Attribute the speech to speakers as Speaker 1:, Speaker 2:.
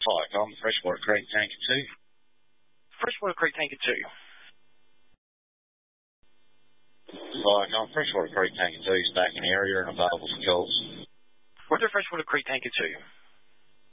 Speaker 1: Viacom, Freshwater Creek Tanker 2.
Speaker 2: Freshwater Creek Tanker 2.
Speaker 1: Viacom, Freshwater Creek Tanker 2 is back in the area and available for calls.
Speaker 2: Roger, Freshwater Creek Tanker 2.